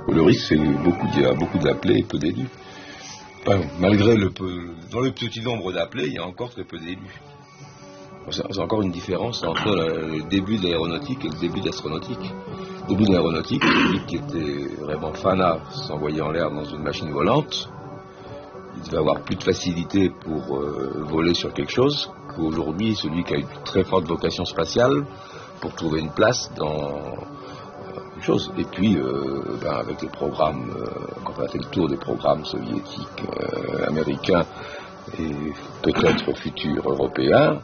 Le risque, c'est il y a beaucoup d'appelés et peu d'élus. Enfin, malgré dans le petit nombre d'appelés, il y a encore très peu d'élus. C'est encore une différence entre le début de l'aéronautique et le début de l'astronautique. Le début de l'aéronautique, celui qui était vraiment fanat s'envoyer en l'air dans une machine volante, il devait avoir plus de facilité pour voler sur quelque chose qu'aujourd'hui, celui qui a une très forte vocation spatiale pour trouver une place dans une chose. Et puis, avec les programmes, quand on a fait le tour des programmes soviétiques, américains, et peut-être futurs européens,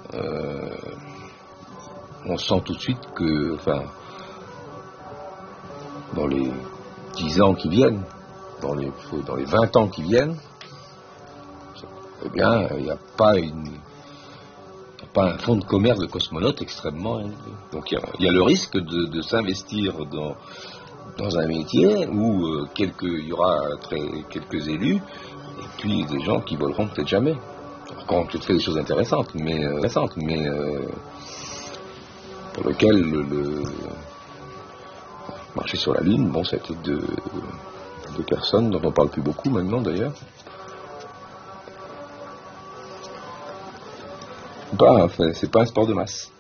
on sent tout de suite que, dans les 10 ans qui viennent, dans les 20 ans qui viennent, eh bien, il n'y a pas un fonds de commerce de cosmonautes extrêmement élevé. Donc il y a le risque de s'investir dans un métier où il y aura quelques élus, et puis des gens qui voleront peut-être jamais. Quand on peut-être fait des choses intéressantes, mais pour lequel le marcher sur la Lune, bon, ça a été deux personnes dont on parle plus beaucoup maintenant d'ailleurs. C'est pas un sport de masse.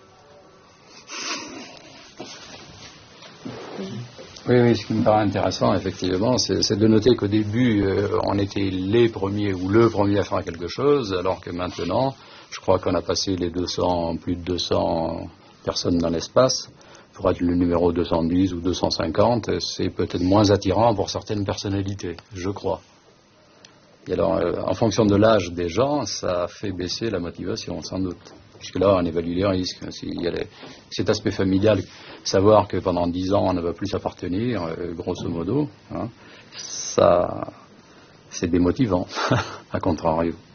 Oui, ce qui me paraît intéressant, effectivement, c'est de noter qu'au début, on était les premiers ou le premier à faire quelque chose, alors que maintenant, je crois qu'on a passé plus de 200 personnes dans l'espace. Pour être le numéro 210 ou 250, c'est peut-être moins attirant pour certaines personnalités, je crois. Et alors, en fonction de l'âge des gens, ça fait baisser la motivation, sans doute. Puisque là, on évalue les risques. Il y a cet aspect familial, savoir que pendant 10 ans, on ne va plus s'appartenir, grosso modo, hein, ça, c'est démotivant, à contrario.